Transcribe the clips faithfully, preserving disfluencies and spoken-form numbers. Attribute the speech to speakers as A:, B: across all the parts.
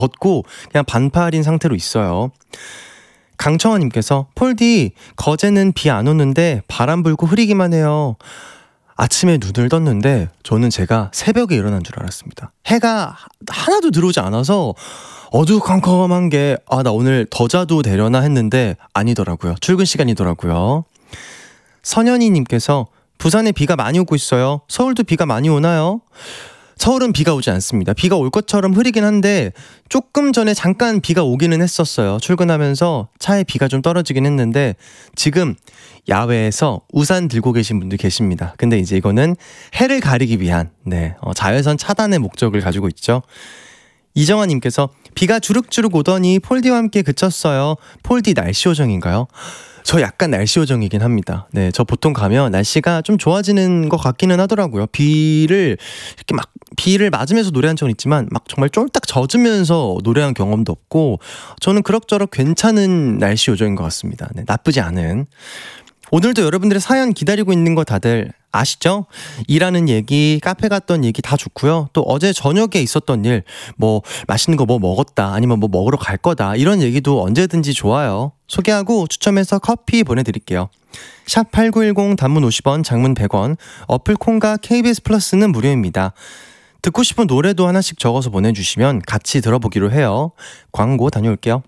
A: 벗고 그냥 반팔인 상태로 있어요. 강청원님께서 폴디 거제는 비 안 오는데 바람 불고 흐리기만 해요. 아침에 눈을 떴는데 저는 제가 새벽에 일어난 줄 알았습니다. 해가 하나도 들어오지 않아서 어두컴컴한 게 아, 나 오늘 더 자도 되려나 했는데 아니더라고요. 출근 시간이더라고요. 선현이님께서 부산에 비가 많이 오고 있어요. 서울도 비가 많이 오나요? 서울은 비가 오지 않습니다. 비가 올 것처럼 흐리긴 한데 조금 전에 잠깐 비가 오기는 했었어요. 출근하면서 차에 비가 좀 떨어지긴 했는데 지금 야외에서 우산 들고 계신 분들 계십니다. 근데 이제 이거는 해를 가리기 위한 네, 어, 자외선 차단의 목적을 가지고 있죠. 이정아님께서 비가 주룩주룩 오더니 폴디와 함께 그쳤어요. 폴디 날씨 요정인가요? 저 약간 날씨 요정이긴 합니다. 네, 저 보통 가면 날씨가 좀 좋아지는 것 같기는 하더라고요. 비를 이렇게 막 비를 맞으면서 노래한 적은 있지만 막 정말 쫄딱 젖으면서 노래한 경험도 없고 저는 그럭저럭 괜찮은 날씨 요정인 것 같습니다. 네, 나쁘지 않은. 오늘도 여러분들의 사연 기다리고 있는 거 다들 아시죠? 일하는 얘기, 카페 갔던 얘기 다 좋고요. 또 어제 저녁에 있었던 일, 뭐 맛있는 거 뭐 먹었다, 아니면 뭐 먹으러 갈 거다 이런 얘기도 언제든지 좋아요. 소개하고 추첨해서 커피 보내드릴게요. 샵 팔구일공 단문 오십 원, 장문 백 원, 어플 콩과 케이비에스 플러스는 무료입니다. 듣고 싶은 노래도 하나씩 적어서 보내주시면 같이 들어보기로 해요. 광고 다녀올게요.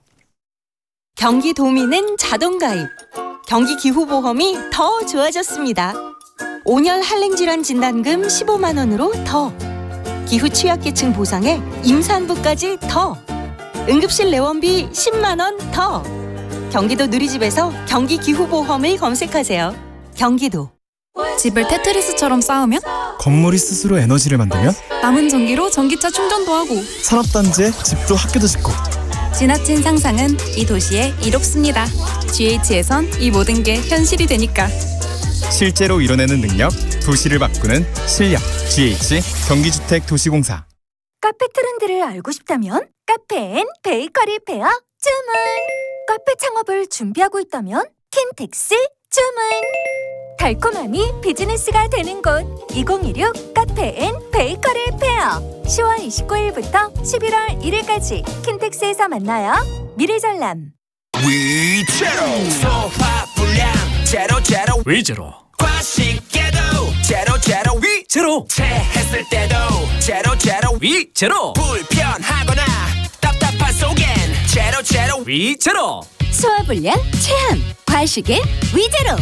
B: 경기도민은 자동가입, 경기기후보험이 더 좋아졌습니다. 오 년 한랭질환 진단금 십오만 원으로 더, 기후 취약계층 보상에 임산부까지 더, 응급실 내원비 십만 원 더. 경기도 누리집에서 경기기후보험을 검색하세요. 경기도.
C: 집을 테트리스처럼 쌓으면
D: 건물이 스스로 에너지를 만들면
C: 남은 전기로 전기차 충전도 하고
D: 산업단지에 집도 학교도 짓고
C: 지나친 상상은 이 도시에 이롭습니다. 지에이치에선 이 모든 게 현실이 되니까
D: 실제로 이뤄내는 능력, 도시를 바꾸는 실력. 지에이치 경기주택 도시공사.
E: 카페 트렌드를 알고 싶다면 카페 앤 베이커리 페어 주문. 카페 창업을 준비하고 있다면 킨텍스 주문. 달콤함이 비즈니스가 되는 곳 이천이십육 카페 앤 베이커리 페어 시월 이십구일부터 십일월 일일까지 킨텍스에서 만나요. 미래전람
F: 위제로 소화 불량 제로 제로
G: 위제로
F: 과식에도 제로 제로 위제로 체했을 때도 제로 제로
G: 위제로
F: 불편하거나 답답한 속엔 제로 제로
G: 위제로
E: 소화불량 체함 과식의 위제로.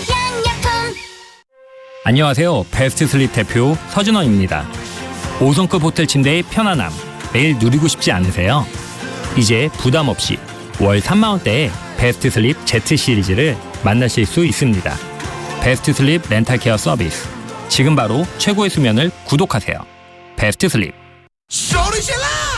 G: 안녕하세요. 베스트 슬립 대표 서준원입니다. 오 성급 호텔 침대의 편안함 매일 누리고 싶지 않으세요? 이제 부담 없이 월 삼만 원대의 베스트 슬립 Z 시리즈를 만나실 수 있습니다. 베스트 슬립 렌탈 케어 서비스. 지금 바로 최고의 수면을 구독하세요. 베스트 슬립.
F: 소리 질러